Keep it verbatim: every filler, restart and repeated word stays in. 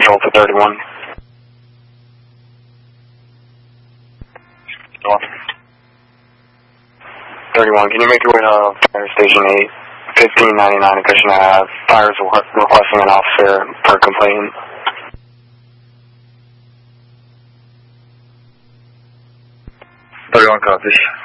control to thirty-one. thirty-one, can you make your way to Fire Station eight, fifteen ninety-nine at Cushing Ave. Fire's requesting an officer for complaint. thirty-one copies.